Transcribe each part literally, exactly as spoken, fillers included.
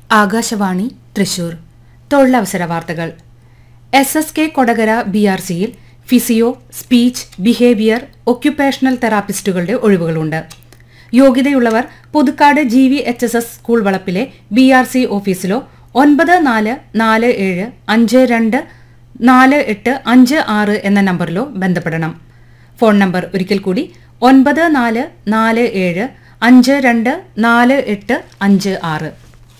ആകാശവാണി തൃശൂർ. തൊഴിലവസര വാർത്തകൾ. S S K Kodakara B R സിയിൽ physio, speech, behaviour, occupational തെറാപ്പിസ്റ്റുകളുടെ ഒഴിവുകളുണ്ട്. യോഗ്യതയുള്ളവർ Puthukkad G V H S S school വളപ്പിലെ B R C ഓഫീസിലോ ഒൻപത് നാല് നാല് ഏഴ് അഞ്ച് രണ്ട് നാല് എട്ട് അഞ്ച് ആറ് എന്ന നമ്പറിലോ ബന്ധപ്പെടണം. ഫോൺ നമ്പർ ഒരിക്കൽ കൂടി ഒൻപത് നാല് നാല് ഏഴ് അഞ്ച് രണ്ട് നാല് എട്ട് അഞ്ച് ആറ്.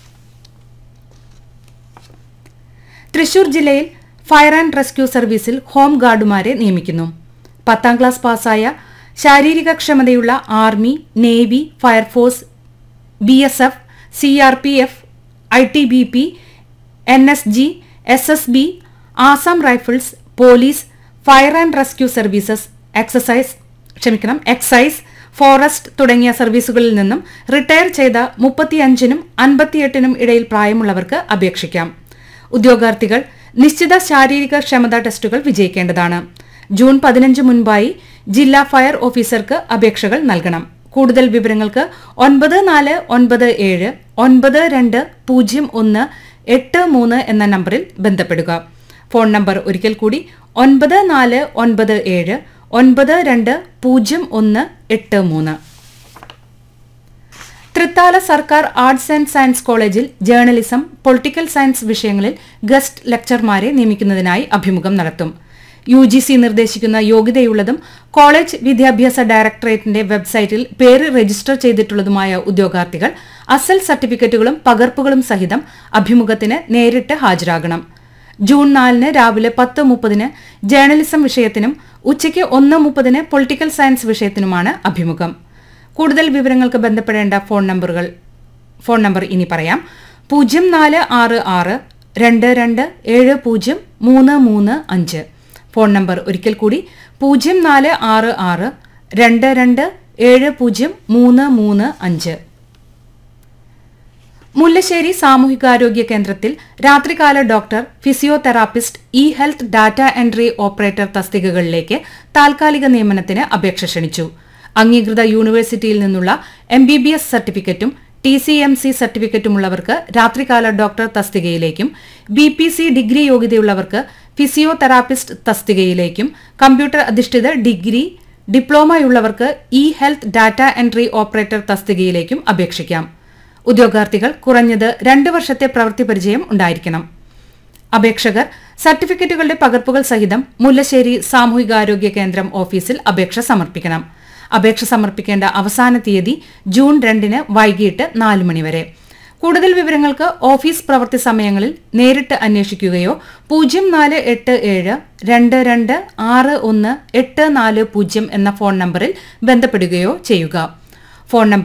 തൃശൂർ ജില്ലയിൽ ഫയർ ആൻഡ് റെസ്ക്യൂ സർവീസിൽ ഹോം ഗാർഡുമാരെ നിയമിക്കുന്നു. പത്താം ക്ലാസ് പാസ്സായ ശാരീരിക ക്ഷമതയുള്ള army, navy, fire force, B S F, C R P F, I T B P, N S G, S S B, Assam rifles, police, fire and rescue services, exercise ക്ഷമിക്കണം excise, forest തുടങ്ങിയ സർവീസുകളിൽ നിന്നും retire ചെയ്ത മുപ്പത്തിയഞ്ചിനും അൻപത്തിയെട്ടിനും ഇടയിൽ പ്രായമുള്ളവർക്ക് അപേക്ഷിക്കാം. ഉദ്യോഗാർത്ഥികൾ നിശ്ചിത ശാരീരിക ക്ഷമതാ ടെസ്റ്റുകൾ വിജയിക്കേണ്ടതാണ്. ജൂൺ പതിനഞ്ച് മുൻപായി ജില്ലാ ഫയർ ഓഫീസർക്ക് അപേക്ഷകൾ നൽകണം. കൂടുതൽ വിവരങ്ങൾക്ക് ഒൻപത് നാല് ഒൻപത് ഏഴ് ഒൻപത് രണ്ട് പൂജ്യം ഒന്ന് എട്ട് മൂന്ന് എന്ന നമ്പറിൽ ബന്ധപ്പെടുക. ഫോൺ നമ്പർ ഒരിക്കൽ കൂടി ഒൻപത് നാല് ഒൻപത് ഏഴ് ഒൻപത് രണ്ട് പൂജ്യം ഒന്ന് എട്ട് മൂന്ന്. തൃത്താല സർക്കാർ ആർട്സ് ആൻഡ് സയൻസ് കോളേജിൽ ജേർണലിസം, പൊളിറ്റിക്കൽ സയൻസ് വിഷയങ്ങളിൽ ഗസ്റ്റ് ലെക്ചർമാരെ നിയമിക്കുന്നതിനായി അഭിമുഖം നടത്തും. യു ജി സി നിർദ്ദേശിക്കുന്ന യോഗ്യതയുള്ളതും കോളേജ് വിദ്യാഭ്യാസ ഡയറക്ടറേറ്റിന്റെ വെബ്സൈറ്റിൽ പേര് രജിസ്റ്റർ ചെയ്തിട്ടുള്ളതുമായ ഉദ്യോഗാർത്ഥികൾ അസൽ സർട്ടിഫിക്കറ്റുകളും പകർപ്പുകളും സഹിതം അഭിമുഖത്തിന് നേരിട്ട് ഹാജരാകണം. ജൂൺ നാലിന് രാവിലെ പത്ത് മുപ്പതിന് ജേർണലിസം വിഷയത്തിനും ഉച്ചയ്ക്ക് ഒന്ന് മുപ്പതിന് പൊളിറ്റിക്കൽ സയൻസ് വിഷയത്തിനുമാണ് അഭിമുഖം. കൂടുതൽ വിവരങ്ങൾക്ക് ബന്ധപ്പെടേണ്ട ഫോൺ നമ്പറുകൾ ഫോൺ നമ്പർ ഇനി പറയാം. പൂജ്യം നാല് ആറ് ആറ് രണ്ട് രണ്ട് ഏഴ് പൂജ്യം മൂന്ന് മൂന്ന് അഞ്ച്. ഫോൺ നമ്പർ ഒരിക്കൽ കൂടി പൂജ്യം നാല് ആറ് ആറ് രണ്ട് രണ്ട് ഏഴ് പൂജ്യം മൂന്ന് മൂന്ന് അഞ്ച്. മുല്ലശ്ശേരി സാമൂഹികാരോഗ്യ കേന്ദ്രത്തിൽ രാത്രികാല doctor, physiotherapist, E health data entry operator തസ്തികകളിലേക്ക് താൽക്കാലിക നിയമനത്തിന് അപേക്ഷ ക്ഷണിച്ചു. അംഗീകൃത യൂണിവേഴ്സിറ്റിയിൽ നിന്നുള്ള എം ബി ബി എസ് സർട്ടിഫിക്കറ്റും ടി സി എം സി സർട്ടിഫിക്കറ്റുമുള്ളവർക്ക് രാത്രികാല doctor തസ്തികയിലേക്കും, B P C degree യോഗ്യതയുള്ളവർക്ക് physiotherapist തസ്തികയിലേക്കും, computer അധിഷ്ഠിത degree, ഡിപ്ലോമയുള്ളവർക്ക് E health data entry operator തസ്തികയിലേക്കും അപേക്ഷിക്കാം. ഉദ്യോഗാർത്ഥികൾ കുറഞ്ഞത് രണ്ട് വർഷത്തെ പ്രവൃത്തി പരിചയം ഉണ്ടായിരിക്കണം. അപേക്ഷകർ സർട്ടിഫിക്കറ്റുകളുടെ പകർപ്പുകൾ സഹിതം മുല്ലശ്ശേരി സാമൂഹികാരോഗ്യ കേന്ദ്രം ഓഫീസിൽ അപേക്ഷ സമർപ്പിക്കണം. അപേക്ഷ സമർപ്പിക്കേണ്ട അവസാന തീയതി ജൂൺ രണ്ടിന് വൈകിട്ട് നാല് മണിവരെ. കൂടുതൽ വിവരങ്ങൾക്ക് ഓഫീസ് പ്രവൃത്തി സമയങ്ങളിൽ നേരിട്ട് അന്വേഷിക്കുകയോ പൂജ്യം നാല് എട്ട് ഏഴ് രണ്ട് രണ്ട് ആറ് ഒന്ന് എട്ട് നാല് പൂജ്യം എന്ന ഫോൺ നമ്പറിൽ ബന്ധപ്പെടുകയോ ചെയ്യുക. Phone number